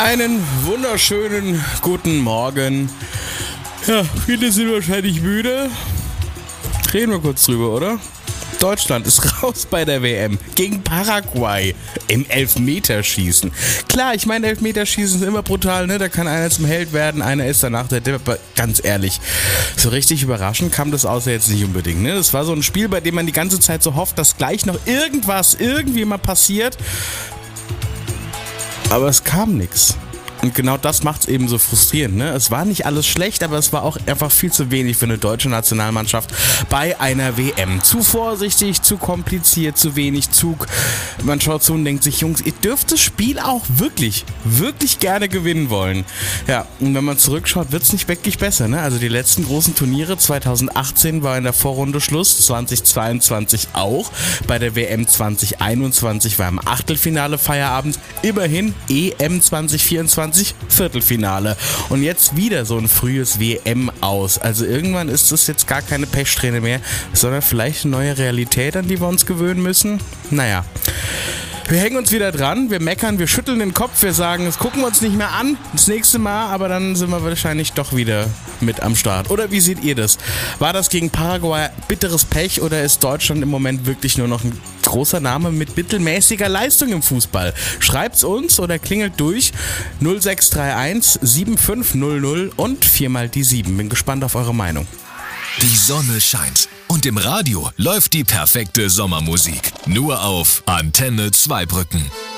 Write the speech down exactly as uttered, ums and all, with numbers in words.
Einen wunderschönen guten Morgen. Ja, viele sind wahrscheinlich müde. Reden wir kurz drüber, oder? Deutschland ist raus bei der W M gegen Paraguay im Elfmeterschießen. Klar, ich meine, Elfmeterschießen ist immer brutal, ne? Da kann einer zum Held werden, einer ist danach der Depp. Aber ganz ehrlich, so richtig überraschend kam das außer jetzt nicht unbedingt, ne? Das war so ein Spiel, bei dem man die ganze Zeit so hofft, dass gleich noch irgendwas irgendwie mal passiert. Aber es kam nichts. Und genau das macht es eben so frustrierend, ne? Es war nicht alles schlecht, aber es war auch einfach viel zu wenig für eine deutsche Nationalmannschaft bei einer W M. Zu vorsichtig, zu kompliziert, zu wenig Zug. Man schaut zu und denkt sich, Jungs, ihr dürft das Spiel auch wirklich, wirklich gerne gewinnen wollen. Ja, und wenn man zurückschaut, wird es nicht wirklich besser, ne? Also die letzten großen Turniere, zwanzig achtzehn war in der Vorrunde Schluss, zwanzig zweiundzwanzig auch. Bei der W M zwanzig einundzwanzig war im Achtelfinale Feierabend. Immerhin E M zwanzig vierundzwanzig Viertelfinale. Und jetzt wieder so ein frühes W M aus. Also irgendwann ist das jetzt gar keine Pechsträhne mehr, sondern vielleicht eine neue Realität, an die wir uns gewöhnen müssen. Naja. Wir hängen uns wieder dran, wir meckern, wir schütteln den Kopf, wir sagen, das gucken wir uns nicht mehr an, das nächste Mal, aber dann sind wir wahrscheinlich doch wieder mit am Start. Oder wie seht ihr das? War das gegen Paraguay bitteres Pech oder ist Deutschland im Moment wirklich nur noch ein großer Name mit mittelmäßiger Leistung im Fußball? Schreibt's uns oder klingelt durch null sechs drei eins sieben fünf null null und viermal die sieben. Bin gespannt auf eure Meinung. Die Sonne scheint und im Radio läuft die perfekte Sommermusik. Nur auf Antenne Zweibrücken.